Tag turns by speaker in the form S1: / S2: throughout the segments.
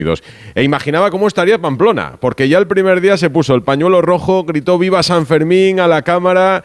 S1: E imaginaba cómo estaría Pamplona, porque ya el primer día se puso el pañuelo rojo, gritó "Viva San Fermín" a la cámara,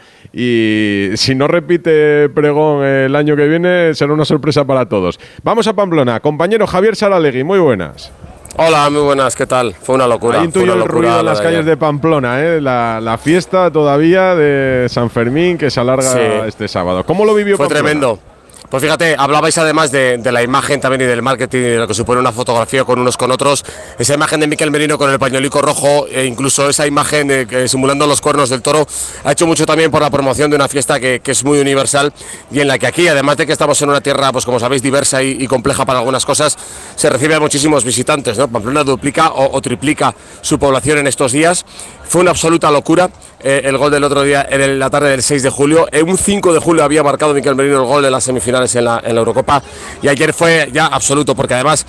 S1: y si no repite pregón el año que viene será una sorpresa para todos. Vamos a Pamplona, compañero Javier Saralegui, muy buenas.
S2: Hola, muy buenas, ¿qué tal? Fue una locura.
S1: Ahí intuyó el ruido en las calles de Pamplona, la fiesta todavía de San Fermín que se alarga este sábado. ¿Cómo lo vivió Pamplona?
S2: Fue tremendo. Pues fíjate, hablabais además de la imagen también y del marketing y de lo que supone una fotografía con unos con otros. Esa imagen de Miquel Merino con el pañuelico rojo, e incluso esa imagen simulando los cuernos del toro, ha hecho mucho también por la promoción de una fiesta que es muy universal y en la que aquí, además de que estamos en una tierra, pues como sabéis, diversa y compleja para algunas cosas, se recibe a muchísimos visitantes, ¿no? Pamplona duplica o triplica su población en estos días. Fue una absoluta locura el gol del otro día en la tarde del 6 de julio. En un 5 de julio había marcado Miquel Merino el gol de las semifinales en la Eurocopa, y ayer fue ya absoluto, porque además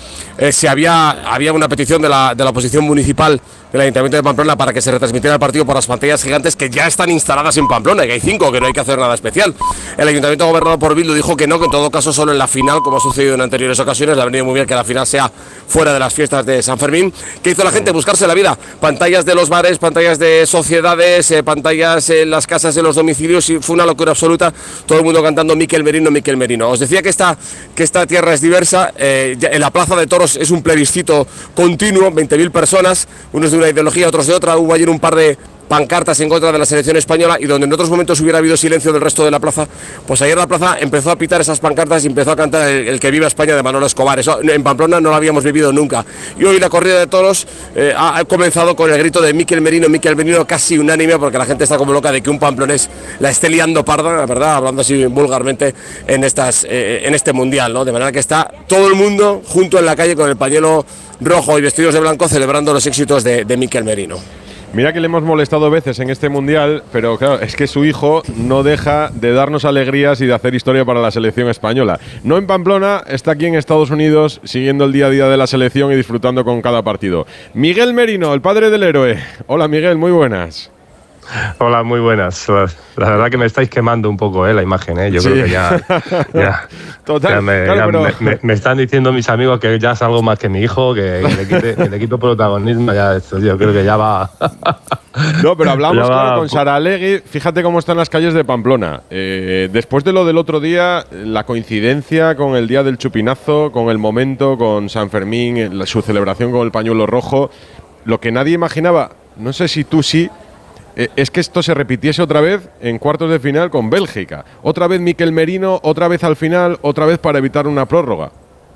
S2: había una petición de la oposición municipal del Ayuntamiento de Pamplona para que se retransmitiera el partido por las pantallas gigantes que ya están instaladas en Pamplona, que hay 5, que no hay que hacer nada especial. El Ayuntamiento gobernado por Bildu dijo que no, que en todo caso solo en la final, como ha sucedido en anteriores ocasiones. Le ha venido muy bien que la final sea fuera de las fiestas de San Fermín. ¿Qué hizo la gente? Buscarse la vida. Pantallas de los bares, pantallas de sociedades, pantallas en las casas, en los domicilios, y fue una locura absoluta. Todo el mundo cantando Miquel Merino, Miquel Merino. Os decía que esta tierra es diversa. En la Plaza de Toros es un plebiscito continuo, 20.000 personas, unos de una ideología, otros de otra. Hubo ayer un par de pancartas en contra de la selección española, y donde en otros momentos hubiera habido silencio del resto de la plaza, pues ayer la plaza empezó a pitar esas pancartas y empezó a cantar el que viva España de Manolo Escobar. Eso en Pamplona no lo habíamos vivido nunca. Y hoy la corrida de toros ha comenzado con el grito de Miquel Merino, casi unánime, porque la gente está como loca de que un pamplonés la esté liando parda, la verdad, hablando así vulgarmente, en este mundial, ¿no? De manera que está todo el mundo junto en la calle con el pañuelo rojo y vestidos de blanco celebrando los éxitos de Miquel Merino.
S1: Mira que le hemos molestado veces en este mundial, pero claro, es que su hijo no deja de darnos alegrías y de hacer historia para la selección española. No en Pamplona, está aquí en Estados Unidos siguiendo el día a día de la selección y disfrutando con cada partido. Miguel Merino, el padre del héroe. Hola Miguel, muy buenas.
S3: Hola, muy buenas. La verdad que me estáis quemando un poco la imagen. Yo creo que ya
S1: Total,
S3: me están diciendo mis amigos que ya es algo más que mi hijo, que le quito protagonismo. Ya esto, yo creo que ya va.
S1: No, pero hablamos con Saralegui. Fíjate cómo están las calles de Pamplona. Después de lo del otro día, la coincidencia con el día del chupinazo, con el momento, con San Fermín, su celebración con el pañuelo rojo, lo que nadie imaginaba, no sé si tú sí, es que esto se repitiese otra vez en cuartos de final con Bélgica. Otra vez Miquel Merino, otra vez al final, otra vez para evitar una prórroga.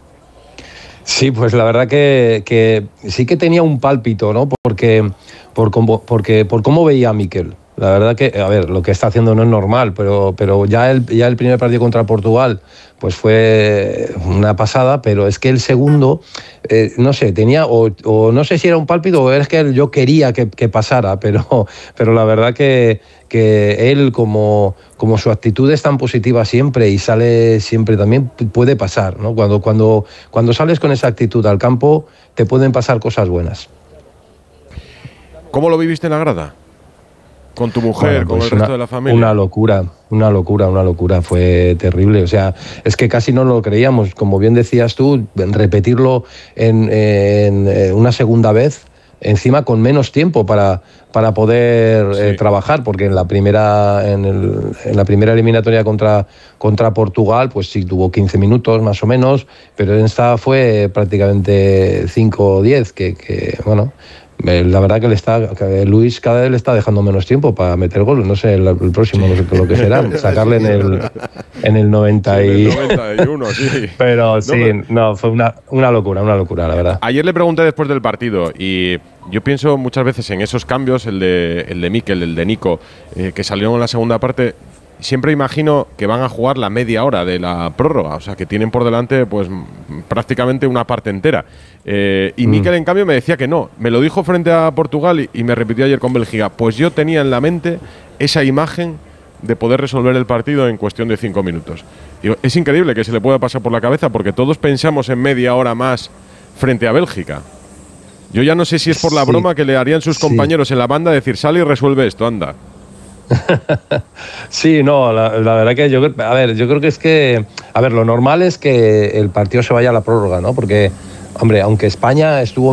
S4: Sí, pues la verdad que sí que tenía un pálpito, ¿no? Por cómo veía a Miquel. La verdad que, a ver, lo que está haciendo no es normal, pero ya el primer partido contra Portugal pues fue una pasada, pero es que el segundo, no sé, tenía, o no sé si era un pálpito o es que yo quería que pasara, pero la verdad que él, como su actitud es tan positiva siempre y sale siempre, también puede pasar, ¿no? Cuando sales con esa actitud al campo, te pueden pasar cosas buenas.
S1: ¿Cómo lo viviste en la grada? Con tu mujer, con el resto de la familia.
S4: Una locura, fue terrible. O sea, es que casi no lo creíamos. Como bien decías tú, repetirlo en una segunda vez, encima con menos tiempo para poder trabajar, porque en la primera eliminatoria contra Portugal, pues sí tuvo 15 minutos más o menos, pero en esta fue prácticamente 5 o 10, que bueno. La verdad que Luis cada vez le está dejando menos tiempo para meter gol. No sé, el próximo no sé lo que será. Sacarle en el 90 y...
S1: en el 91, sí.
S4: Pero sí, fue una locura, la verdad.
S1: Ayer le pregunté después del partido y yo pienso muchas veces en esos cambios, el de Miquel, el de Nico, que salieron en la segunda parte. Siempre imagino que van a jugar la media hora de la prórroga, o sea, que tienen por delante pues prácticamente una parte entera. Y Miquel, en cambio, me decía que no. Me lo dijo frente a Portugal y me repitió ayer con Bélgica. Pues yo tenía en la mente esa imagen de poder resolver el partido en cuestión de 5 minutos. Digo, es increíble que se le pueda pasar por la cabeza, porque todos pensamos en media hora más frente a Bélgica. Yo ya no sé si es por la broma que le harían sus compañeros en la banda, decir, sale y resuelve esto, anda.
S4: Sí, no, la verdad que yo creo que es que, a ver, lo normal es que el partido se vaya a la prórroga, ¿no? Porque Hombre, aunque España estuvo